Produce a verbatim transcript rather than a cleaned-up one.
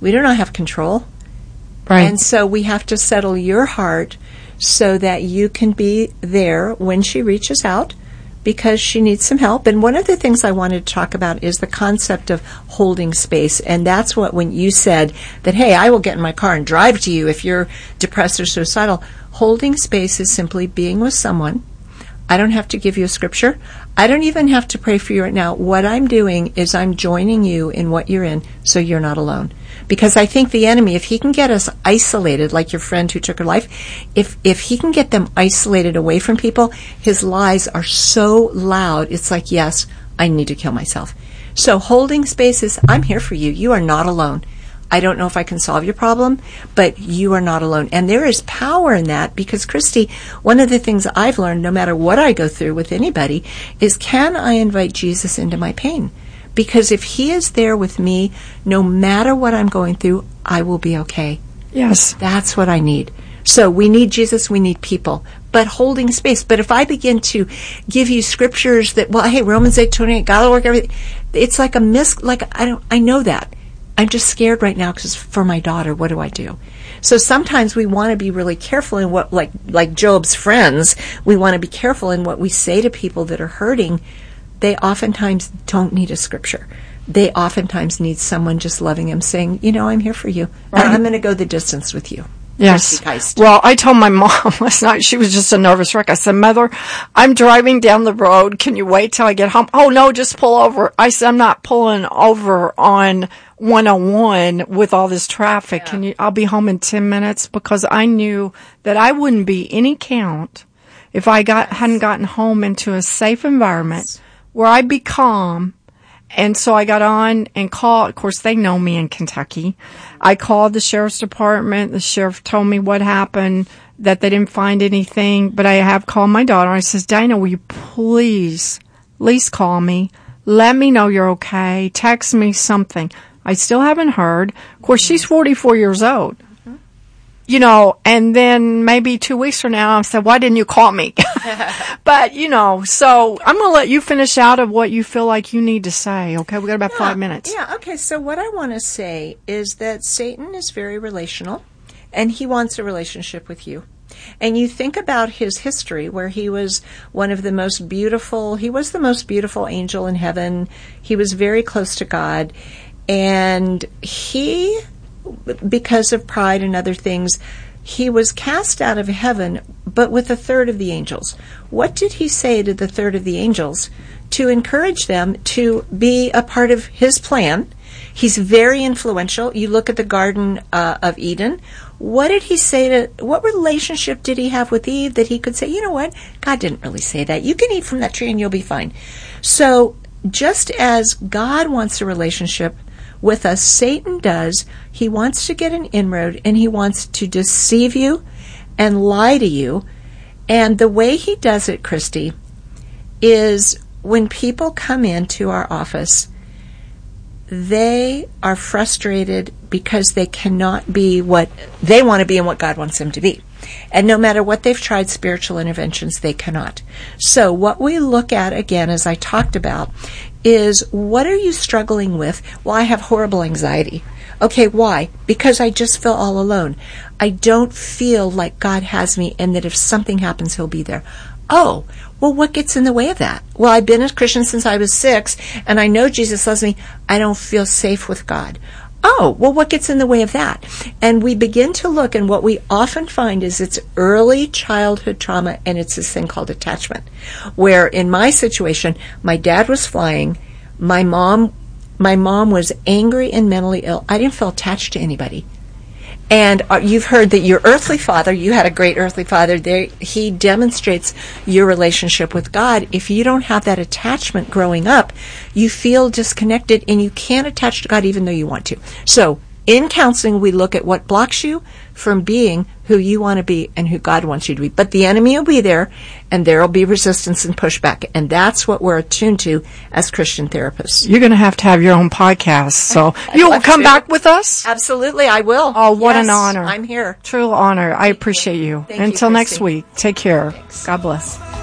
We do not have control. Right. And so we have to settle your heart so that you can be there when she reaches out, because she needs some help. And one of the things I wanted to talk about is the concept of holding space. And that's what, when you said that, hey, I will get in my car and drive to you if you're depressed or suicidal. Holding space is simply being with someone. I don't have to give you a scripture. I don't even have to pray for you right now. What I'm doing is I'm joining you in what you're in so you're not alone. Because I think the enemy, if he can get us isolated, like your friend who took her life, if if he can get them isolated away from people, his lies are so loud, it's like, yes, I need to kill myself. So holding space is, I'm here for you. You are not alone. I don't know if I can solve your problem, but you are not alone. And there is power in that, because, Christy, one of the things I've learned, no matter what I go through with anybody, is can I invite Jesus into my pain? Because if he is there with me, no matter what I'm going through, I will be okay. Yes. That's what I need. So we need Jesus, we need people, but holding space. But if I begin to give you scriptures that, well, hey, Romans eight twenty-eight, God will work everything, it's like a mis, like, I don't, I know that. I'm just scared right now because for my daughter, what do I do? So sometimes we want to be really careful in what, like, like Job's friends, we want to be careful in what we say to people that are hurting. They oftentimes don't need a scripture. They oftentimes need someone just loving them, saying, you know, I'm here for you. Right. I'm going to go the distance with you. Yes. Well, I told my mom last night, she was just a nervous wreck. I said, Mother, I'm driving down the road. Can you wait till I get home? Oh, no, just pull over. I said, I'm not pulling over on one oh one with all this traffic. Yeah. Can you, I'll be home in ten minutes, because I knew that I wouldn't be any count if I got, yes. hadn't gotten home into a safe environment, yes. where I'd be calm. And so I got on and called. Of course, they know me in Kentucky. I called the sheriff's department. The sheriff told me what happened, that they didn't find anything. But I have called my daughter. I says, Dana, will you please, at least call me. Let me know you're okay. Text me something. I still haven't heard. Of course, she's forty-four years old. Mm-hmm. You know, and then maybe two weeks from now, I said, why didn't you call me? But, you know, so I'm going to let you finish out of what you feel like you need to say. Okay, we got about yeah, five minutes. Yeah, okay, so what I want to say is that Satan is very relational, and he wants a relationship with you. And you think about his history, where he was one of the most beautiful, he was the most beautiful angel in heaven. He was very close to God. And he, because of pride and other things, he was cast out of heaven, but with a third of the angels. What did he say to the third of the angels? To encourage them to be a part of his plan. He's very influential. You look at the Garden uh, of Eden. What did he say to, what relationship did he have with Eve that he could say, you know what, God didn't really say that. You can eat from that tree and you'll be fine. So just as God wants a relationship with us, Satan does. He wants to get an inroad, and he wants to deceive you and lie to you. And the way he does it, Christy, is when people come into our office, they are frustrated because they cannot be what they want to be and what God wants them to be. And no matter what they've tried spiritual interventions, they cannot. So what we look at, again, as I talked about, is what are you struggling with? Well, I have horrible anxiety. Okay, why? Because I just feel all alone. I don't feel like God has me and that if something happens, he'll be there. Oh, well, what gets in the way of that? Well, I've been a Christian since I was six, and I know Jesus loves me. I don't feel safe with God. Oh, well, what gets in the way of that? And we begin to look, and what we often find is it's early childhood trauma, and it's this thing called attachment, where in my situation, my dad was flying, my mom, my mom was angry and mentally ill. I didn't feel attached to anybody. And uh, you've heard that your earthly father, you had a great earthly father there, he demonstrates your relationship with God. If you don't have that attachment growing up, you feel disconnected and you can't attach to God even though you want to. So in counseling, we look at what blocks you from being who you want to be and who God wants you to be. But the enemy will be there, and there will be resistance and pushback. And that's what we're attuned to as Christian therapists. You're going to have to have your own podcast. So you will come to. back with us? Absolutely, I will. Oh, what yes, an honor. I'm here. True honor. I appreciate you. Thank Until you, next week, take care. Thanks. God bless.